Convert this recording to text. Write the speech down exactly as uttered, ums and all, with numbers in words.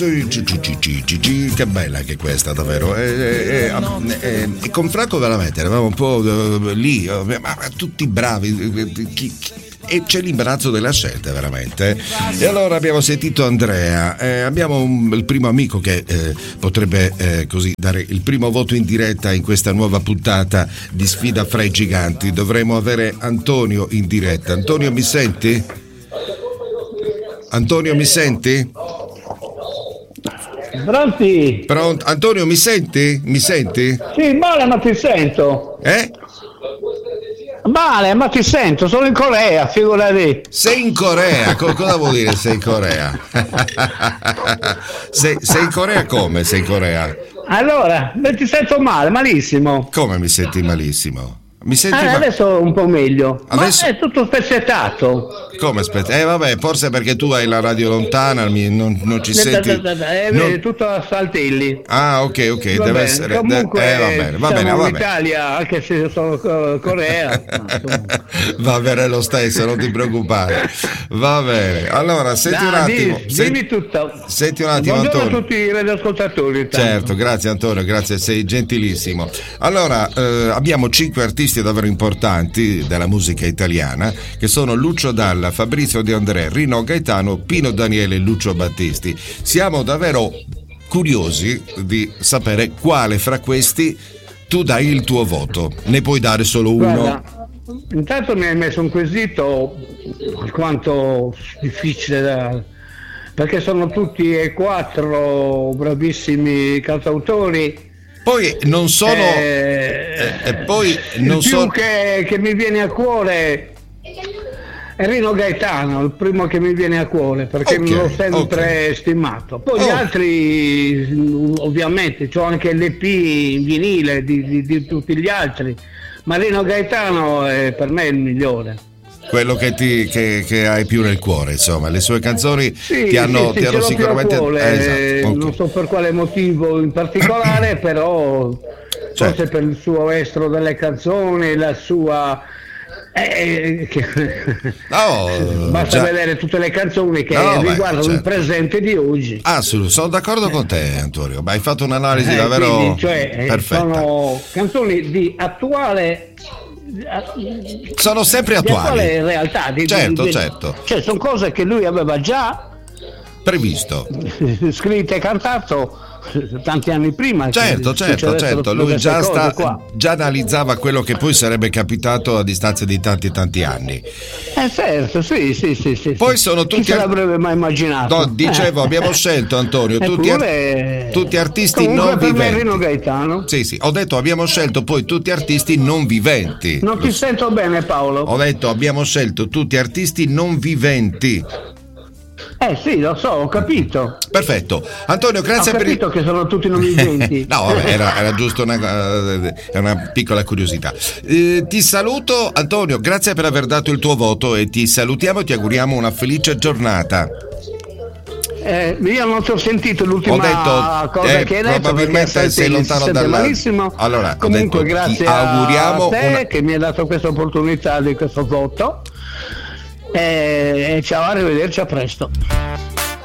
Che bella che questa davvero e, e, e, e con Franco veramente eravamo un po' lì, ma tutti bravi, chi, chi, e c'è l'imbarazzo della scelta veramente. E allora abbiamo sentito Andrea, eh, abbiamo un, il primo amico che eh, potrebbe eh, così dare il primo voto in diretta in questa nuova puntata di Sfida fra i giganti. Dovremo avere Antonio in diretta. Antonio, mi senti? Antonio, mi senti? Pronti? Pronto? Antonio, mi senti? Mi senti? Sì, male, ma ti sento. Eh? Male, ma ti sento, sono in Corea, figurati. Sei in Corea? Co- cosa vuol dire sei in Corea? sei, sei in Corea come sei in Corea? Allora, ti sento male, malissimo. Come mi senti malissimo? Mi senti eh, ma... adesso un po' meglio. Adesso... Ma è tutto spezzettato. Come aspetta? Eh vabbè, forse perché tu hai la radio lontana, non, non ci senti. È non... tutto a saltelli. Ah, ok, ok, va deve bene. essere. Comunque, eh, va bene, va bene, va bene. Italia, anche se sono Corea. Va bene lo stesso, non ti preoccupare. Va bene. Allora, senti Dai, un attimo. Dimmi, senti, dimmi tutto. Senti un attimo, Buongiorno Antonio. a tutti i radioascoltatori. Certo, grazie Antonio, grazie, sei gentilissimo. Allora, eh, abbiamo cinque artisti davvero importanti della musica italiana che sono Lucio Dalla, Fabrizio De André, Rino Gaetano, Pino Daniele e Lucio Battisti. Siamo davvero curiosi di sapere quale fra questi tu dai il tuo voto. Ne puoi dare solo uno? Guarda, intanto mi hai messo un quesito alquanto difficile da... perché sono tutti e quattro bravissimi cantautori. Poi non sono eh, eh, e poi non il più so... che, che mi viene a cuore è Rino Gaetano, il primo che mi viene a cuore perché okay, l'ho sempre okay. stimato. Poi oh. gli altri ovviamente c'ho anche l'E P in vinile di, di, di tutti gli altri, ma Rino Gaetano è per me il migliore, quello che ti che, che hai più nel cuore, insomma, le sue canzoni sì, ti hanno, sì, ti sì, hanno sicuramente cuore, eh, esatto. Okay. Non so per quale motivo in particolare, però certo. forse per il suo estro delle canzoni, la sua eh, che... no, basta già... vedere tutte le canzoni che no, riguardano beh, certo. il presente di oggi. Assolutamente, sono d'accordo con te Antonio, ma hai fatto un'analisi eh, davvero quindi, cioè, perfetta. Sono canzoni di attuale sono sempre attuali, di attuale realtà di, certo di, di, certo cioè sono cose che lui aveva già previsto, scritto e cantato tanti anni prima. Certo, certo, certo. Lui già, sta, già analizzava quello che poi sarebbe capitato a distanza di tanti e tanti anni. Eh certo, sì, sì, sì, sì. Poi sono tutti. Chi se l'avrebbe mai immaginato? No, dicevo, abbiamo scelto Antonio, tutti, Eppure... ar- tutti artisti Comunque non per viventi. Me Rino Gaetano. Sì, sì, ho detto abbiamo scelto poi tutti artisti non viventi. Non ti Lo... sento bene, Paolo. Ho detto abbiamo scelto tutti artisti non viventi. Eh sì, lo so, ho capito. Perfetto. Antonio, grazie ho per il... Ho capito che sono tutti non viventi. No, vabbè, era, era giusto una, una piccola curiosità. Eh, ti saluto, Antonio, grazie per aver dato il tuo voto e ti salutiamo e ti auguriamo una felice giornata. Eh, io non ti ho sentito l'ultima ho detto, cosa eh, che hai detto, probabilmente sei lontano dalla... malissimo. Allora, comunque ho detto, grazie ti auguriamo a te una... che mi hai dato questa opportunità di questo voto e, e ciao, arrivederci, a presto.